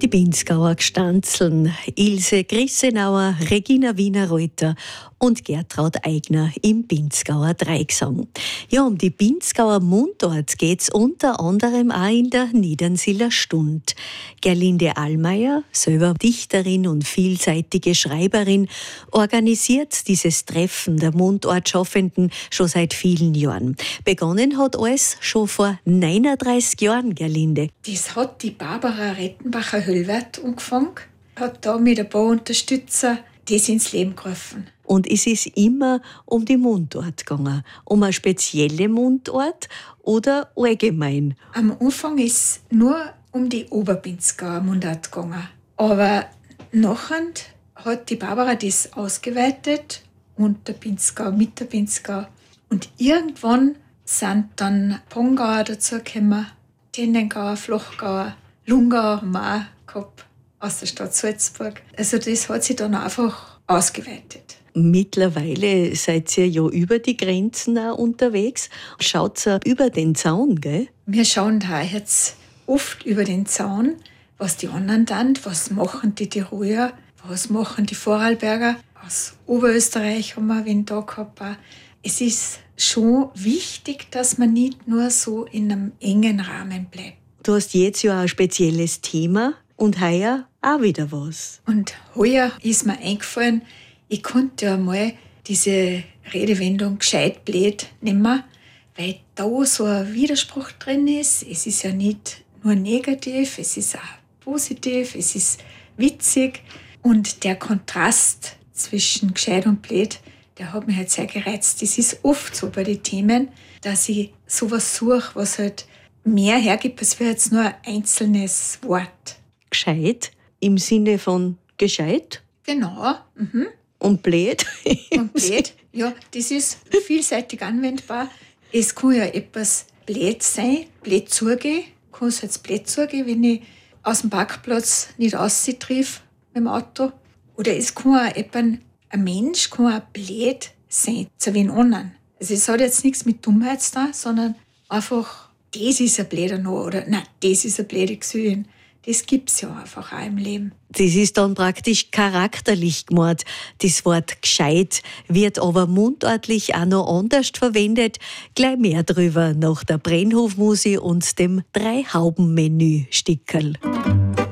Die Pinzgauer Gstanzeln, Ilse Grissenauer, Regina Wiener-Reuter und Gertraud Eigner im Pinzgauer Dreigesang. Ja, um die Pinzgauer Mundart geht's unter anderem auch in der Niedernsiler Stund. Gerlinde Allmeier, selber Dichterin und vielseitige Schreiberin, organisiert dieses Treffen der Mundartschaffenden schon seit vielen Jahren. Begonnen hat alles schon vor 39 Jahren, Gerlinde. Das hat die Barbara Rettenbacher-Höllwert angefangen, hat da mit ein paar Unterstützer das ins Leben gerufen. Und es ist immer um die Mundart gegangen. Um eine spezielle Mundart oder allgemein? Am Anfang ist es nur um die Oberpinzgauer Mundart gegangen. Aber nachher hat die Barbara das ausgeweitet und der Pinzgau mit der Pinzgau. Und irgendwann sind dann Pongauer dazugekommen, Tennengauer, Flachgauer, Lungauer haben wir auch gehabt, aus der Stadt Salzburg. Also das hat sich dann einfach ausgeweitet. Mittlerweile seid ihr ja über die Grenzen auch unterwegs. Schaut ihr über den Zaun, gell? Wir schauen da jetzt oft über den Zaun, was die anderen tun, was machen die Tiroler, was machen die Vorarlberger. Aus Oberösterreich haben wir wen da gehabt. Es ist schon wichtig, dass man nicht nur so in einem engen Rahmen bleibt. Du hast jetzt ja ein spezielles Thema und heuer auch wieder was. Und heuer ist mir eingefallen, ich konnte ja mal diese Redewendung gescheit blöd nehmen, weil da so ein Widerspruch drin ist. Es ist ja nicht nur negativ, es ist auch positiv, es ist witzig. Und der Kontrast zwischen gescheit und blöd, der hat mich halt sehr gereizt. Das ist oft so bei den Themen, dass ich sowas suche, was halt mehr hergibt, als wäre jetzt nur ein einzelnes Wort. Gescheit im Sinne von gescheit? Genau. Und blöd? Und blöd, ja, das ist vielseitig anwendbar. Es kann ja etwas blöd sein, blöd zugehen. Kann es jetzt blöd zugehen, wenn ich aus dem Parkplatz nicht raustriff mit dem Auto. Oder es kann auch ein Mensch kann auch blöd sein, zu wen anderen. Also es hat jetzt nichts mit Dummheit zu tun, sondern einfach, das ist ein blöder noch oder nein, das ist eine blöde Gesühin. Das gibt es ja einfach auch im Leben. Das ist dann praktisch charakterlich gemacht. Das Wort gescheit wird aber mundartlich auch noch anders verwendet. Gleich mehr drüber nach der Brennhofmusik und dem Drei-Hauben-Menü-Stickerl.